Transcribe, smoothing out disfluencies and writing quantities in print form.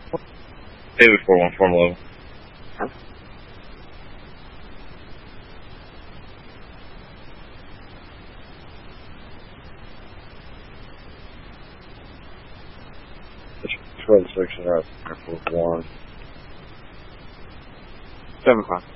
David 4-1, form level. Huh? Twelve section up. 1. 7 o'clock.